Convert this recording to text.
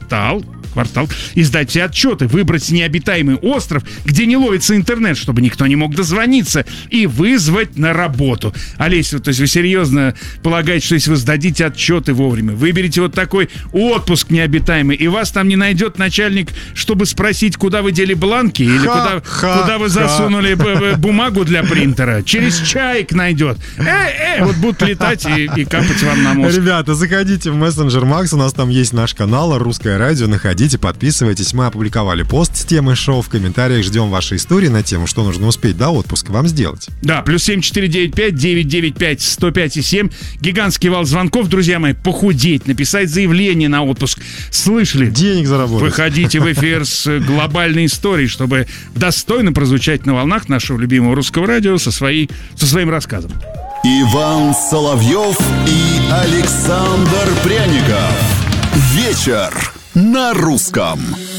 квартал, издать все отчеты, выбрать необитаемый остров, где не ловится интернет, чтобы никто не мог дозвониться, и вызвать на работу. Олеся, то есть вы серьезно полагаете, что если вы сдадите отчеты вовремя, выберете вот такой отпуск необитаемый, и вас там не найдет начальник, чтобы спросить, куда вы дели бланки, или куда вы засунули бумагу для принтера, через чаек найдет. Вот будут летать и капать вам на мозг. Ребята, заходите в мессенджер Макс, у нас там есть наш канал «Русское радио», находите, подписывайтесь. Мы опубликовали пост с темой шоу. В комментариях ждем ваши истории на тему, что нужно успеть до отпуска вам сделать. Да, +7 495 995 105 7. Гигантский вал звонков, друзья мои. Похудеть, написать заявление на отпуск. Слышали? Денег заработать. Выходите в эфир с глобальной историей, чтобы достойно прозвучать на волнах нашего любимого русского радио со своим рассказом. Иван Соловьев и Александр Пряников. Вечер на русском.